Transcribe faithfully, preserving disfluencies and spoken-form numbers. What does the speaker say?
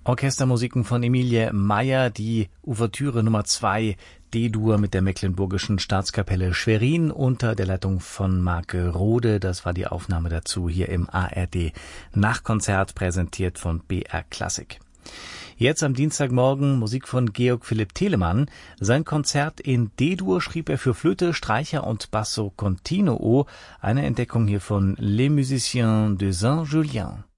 Orchestermusiken von Emilie Meyer, die Ouvertüre Nummer zwei, D-Dur mit der Mecklenburgischen Staatskapelle Schwerin unter der Leitung von Marke Rode. Das war die Aufnahme dazu hier im A R D Nachkonzert, präsentiert von B R Klassik. Jetzt am Dienstagmorgen Musik von Georg Philipp Telemann. Sein Konzert in D-Dur schrieb er für Flöte, Streicher und Basso Continuo. Eine Entdeckung hier von Les Musiciens de Saint-Julien.